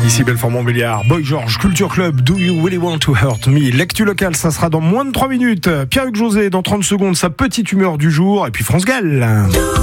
Ici Belfort-Montbéliard, Boy George, Culture Club, Do You Really Want to Hurt Me? L'actu locale, ça sera dans moins de 3 minutes. Pierre-Hugues José, dans 30 secondes, sa petite humeur du jour. Et puis France Gall.